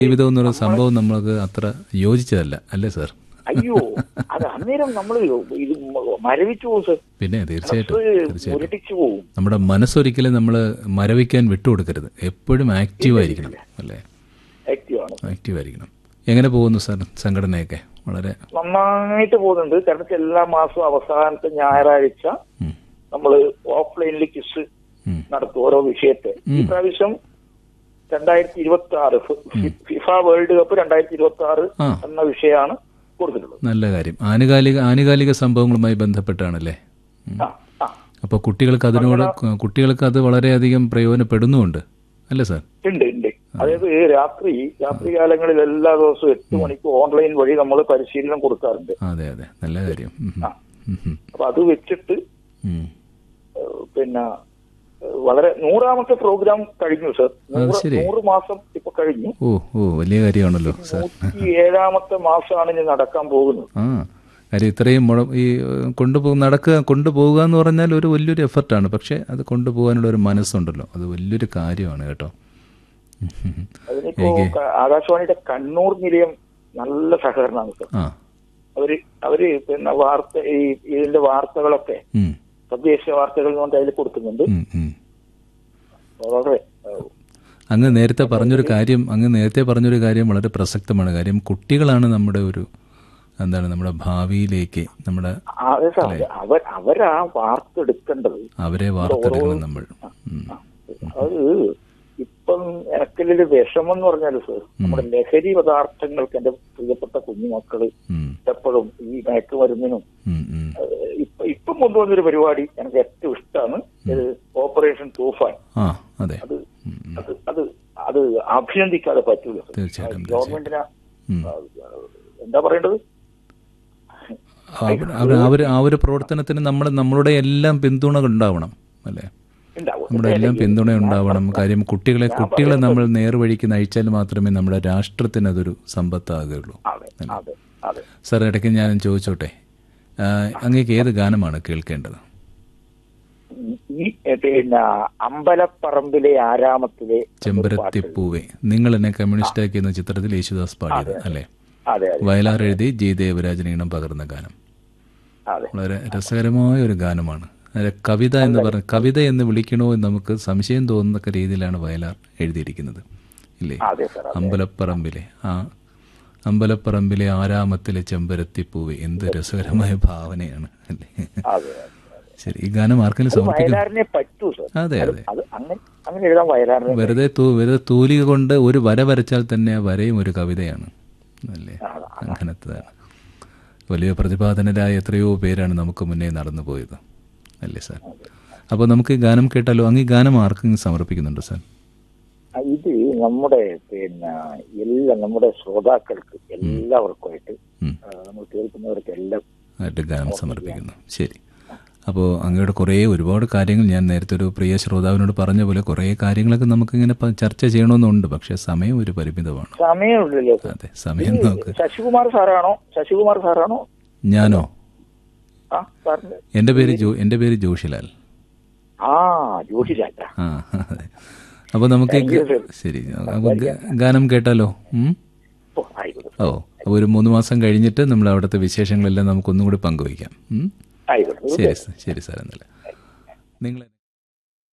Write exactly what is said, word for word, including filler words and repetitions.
ജീവിതം എന്നൊരു സംഭവം നമ്മൾക്ക് അത്ര യോജിച്ചതല്ല അല്ലേ സാർ? അയ്യോ, അത് അന്നേരം നമ്മൾ ഇത് മരവിച്ചു പോകും സർ. പിന്നെ തീർച്ചയായിട്ടും തീർച്ചയായിട്ടും മുരടിച്ചു പോകും. നമ്മുടെ മനസ്സൊരിക്കലും നമ്മൾ മരവിക്കാൻ വിട്ടുകൊടുക്കരുത്, എപ്പോഴും ആക്റ്റീവ് ആയിരിക്കണം അല്ലേ? ആക്റ്റീവാണ്, ആക്റ്റീവ് ആയിരിക്കണം. എങ്ങനെ പോകുന്നു സാർ സംഘടനയൊക്കെ? വളരെ നന്നായിട്ട് പോകുന്നുണ്ട്. കാരണം എല്ലാ മാസവും അവസാനത്തെ ഞായറാഴ്ച നമ്മൾ ഓഫ്ലൈനിൽ ക്വിസ് നടത്തും ഓരോ വിഷയത്തെ. ഈ പ്രാവശ്യം രണ്ടായിരത്തി ഇരുപത്തി ആറ് ഫിഫ വേൾഡ് കപ്പ് രണ്ടായിരത്തി ഇരുപത്തി ആറ് എന്ന വിഷയമാണ് കൊടുത്തിട്ടുള്ളത്. നല്ല കാര്യം. ആനുകാലിക ആനുകാലിക സംഭവങ്ങളുമായി ബന്ധപ്പെട്ടാണല്ലേ? അപ്പൊ കുട്ടികൾക്ക് അതിനോട് കുട്ടികൾക്ക് അത് വളരെയധികം പ്രയോജനപ്പെടുന്നുണ്ട് അല്ലേ സാർ? ഉണ്ട് ഉണ്ട്. അതായത് രാത്രി രാത്രി കാലങ്ങളിൽ എല്ലാ ദിവസവും എട്ട് മണിക്ക് ഓൺലൈൻ വഴി നമ്മൾ പരിശീലനം കൊടുക്കാറുണ്ട്. അതെ അതെ, നല്ല കാര്യം. അപ്പൊ അത് വെച്ചിട്ട് പിന്നെ വളരെ നൂറാമത്തെ പ്രോഗ്രാം കഴിഞ്ഞു സർ. നൂറ് മാസം ഇപ്പൊ കഴിഞ്ഞു. ഓ ഓ വലിയ കാര്യമാണല്ലോ സാർ. നൂറ്റി ഏഴാമത്തെ മാസമാണ് ഇനി നടക്കാൻ പോകുന്നത്. ആ കാര്യം ഇത്രയും മുഴ ഈ കൊണ്ടുപോ നടക്കുക കൊണ്ടുപോകുക എന്ന് പറഞ്ഞാൽ ഒരു വലിയൊരു എഫർട്ടാണ്. പക്ഷെ അത് കൊണ്ടുപോകാനുള്ള ഒരു മനസ്സുണ്ടല്ലോ, അത് വലിയൊരു കാര്യമാണ് കേട്ടോ. അതിനിപ്പോ ആകാശവാണിയുടെ കണ്ണൂർ നിലയം നല്ല സഹകരണമാണ് സർ. അവര് അവര് പിന്നെ വാർത്ത ഈ ഇതിന്റെ വാർത്തകളൊക്കെ തദ്ദേശ വാർത്തകൾ കൊണ്ട് അതിൽ കൊടുക്കുന്നുണ്ട്. വളരെ അങ്ങ് നേരത്തെ പറഞ്ഞൊരു കാര്യം അങ്ങ് നേരത്തെ പറഞ്ഞൊരു കാര്യം വളരെ പ്രസക്തമാണ്. കാര്യം കുട്ടികളാണ് നമ്മുടെ ഒരു എന്താണ് നമ്മുടെ ഭാവിയിലേക്ക് നമ്മുടെ അവർ അവരാ വാർത്ത എടുക്കേണ്ടത്, അവരെ വാർത്തെടുക്കണം നമ്മൾ. അത് ഇപ്പം എനക്കൊരു വിഷമം എന്ന് പറഞ്ഞാല് സർ, നമ്മുടെ ലഹരി പദാർത്ഥങ്ങൾക്ക് എന്റെ പ്രിയപ്പെട്ട കുഞ്ഞുമക്കള് എപ്പോഴും ഈ മയക്കുമരുന്നിനും ഇപ്പൊ ഇപ്പം കൊണ്ടുവന്നൊരു പരിപാടി എനിക്ക് ഏറ്റവും ഇഷ്ടമാണ്. ഇത് ഓപ്പറേഷൻ തൂഫാൻ. അത് അത് അത് അത് അഭിനന്ദിക്കാതെ പറ്റൂല. ഗവൺമെന്റിന് എന്താ പറയേണ്ടത്, ആ ഒരു പ്രവർത്തനത്തിന് നമ്മൾ നമ്മളുടെ എല്ലാം പിന്തുണ ഉണ്ടാവണം അല്ലേ? നമ്മുടെ എല്ലാം പിന്തുണ ഉണ്ടാവണം. കാര്യം കുട്ടികളെ കുട്ടികളെ നമ്മൾ നേർവഴിക്ക് നയിച്ചാൽ മാത്രമേ നമ്മുടെ രാഷ്ട്രത്തിന് അതൊരു സമ്പത്താകുകയുള്ളൂ. സാർ ഇടയ്ക്ക് ഞാൻ ചോദിച്ചോട്ടെ, അങ്ങേക്ക് ഏത് ഗാനമാണ് കേൾക്കേണ്ടത്? പിന്നെ അമ്പലപ്പറമ്പിലെ ആരാമത്തിലെ ചെമ്പരത്തിപ്പൂവേ നിങ്ങൾ എന്നെ കമ്മ്യൂണിസ്റ്റാക്കി എന്ന ചിത്രത്തിൽ യേശുദാസ് പാടിയത് അല്ലേ? വയലാർ എഴുതി ജി ദേവരാജൻ ഈണം പകർന്ന ഗാനം. വളരെ രസകരമായ ഒരു ഗാനമാണ്. കവിത എന്ന് പറഞ്ഞ കവിത എന്ന് വിളിക്കണോ എന്ന് നമുക്ക് സംശയം തോന്നുന്ന രീതിയിലാണ് വയലാർ എഴുതിയിരിക്കുന്നത് ഇല്ലേ? അമ്പലപ്പറമ്പിലെ ആ അമ്പലപ്പറമ്പിലെ ആരാമത്തിലെ ചെമ്പരത്തിപ്പൂവെ, എന്ത് രസകരമായ ഭാവനയാണ് അല്ലേ? ശരി, ഈ ഗാനം ആർക്കെങ്കിലും സമർപ്പിക്കും? അതെ അതെ, വെറുതെ വെറുതെ തൂലിക കൊണ്ട് ഒരു വര വരച്ചാൽ തന്നെ ആ വരയും ഒരു കവിതയാണ് അല്ലേ? അങ്ങനത്തെ വലിയ പ്രതിപാദനരായ എത്രയോ പേരാണ് നമുക്ക് മുന്നേ നടന്നു പോയത് അല്ലേ സാർ? അപ്പോൾ നമുക്ക് ഈ ഗാനം കേട്ടാലോ? അങ്ങ് ഈ ഗാനം ആർക്കെങ്കിലും സമർപ്പിക്കുന്നുണ്ടോ സാർ? ഇത് നമ്മുടെ പിന്നെ എല്ലാ നമ്മുടെ ശ്രോതാക്കൾക്ക് എല്ലാവർക്കുമായിട്ട് നമ്മൾ കേൾക്കുന്നവർക്ക് എല്ലാം ആയിട്ട് ഗാനം സമർപ്പിക്കുന്നു. ശരി, അപ്പോൾ അങ്ങയുടെ കുറേ ഒരുപാട് കാര്യങ്ങൾ ഞാൻ നേരത്തെ ഒരു പ്രിയ ശ്രോതാവിനോട് പറഞ്ഞ പോലെ കുറേ കാര്യങ്ങളൊക്കെ നമുക്കിങ്ങനെ ചർച്ച ചെയ്യണമെന്നുണ്ട്. പക്ഷെ സമയം ഒരു പരിമിതമാണ്. സമയമില്ലല്ലോ. അതെ, സമയം നോക്ക്. ശശികുമാർ സാറാണോ? ശശികുമാർ സാറാണോ? ഞാനോ? എന്റെ പേര് ജോ എന്റെ പേര് ജോഷിലാൽ. ആ ജോഷിലാൽ. ആ അതെ. അപ്പൊ നമുക്ക് ശരി, അപ്പൊ ഗാനം കേട്ടാലോ? ഓ, അപ്പൊ ഒരു മൂന്ന് മാസം കഴിഞ്ഞിട്ട് നമ്മൾ അവിടുത്തെ വിശേഷങ്ങളെല്ലാം നമുക്കൊന്നും കൂടി പങ്കുവയ്ക്കാം. ശരി ശരി സാർ. എന്നല്ല നിങ്ങൾ